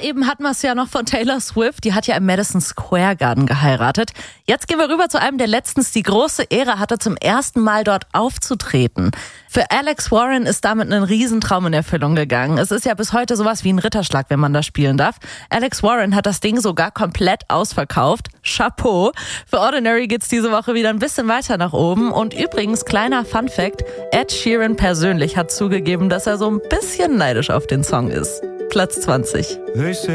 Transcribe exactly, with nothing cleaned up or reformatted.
Gerade eben hatten wir es ja noch von Taylor Swift. Die hat ja im Madison Square Garden geheiratet. Jetzt gehen wir rüber zu einem, der letztens die große Ehre hatte, zum ersten Mal dort aufzutreten. Für Alex Warren ist damit ein Riesentraum in Erfüllung gegangen. Es ist ja bis heute sowas wie ein Ritterschlag, wenn man da spielen darf. Alex Warren hat das Ding sogar komplett ausverkauft. Chapeau. Für Ordinary geht's diese Woche wieder ein bisschen weiter nach oben. Und übrigens, kleiner Funfact, Ed Sheeran persönlich hat zugegeben, dass er so ein bisschen neidisch auf den Song ist. Platz zwanzig.